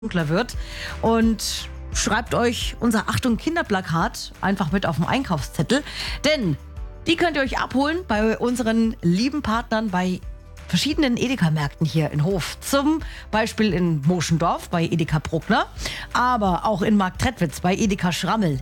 dunkler wird. Und schreibt euch unser Achtung Kinderplakat einfach mit auf den Einkaufszettel. Denn die könnt ihr euch abholen bei unseren lieben Partnern bei verschiedenen Edeka-Märkten hier in Hof. Zum Beispiel in Moschendorf bei Edeka Bruckner, aber auch in Marktredwitz bei Edeka Schrammel,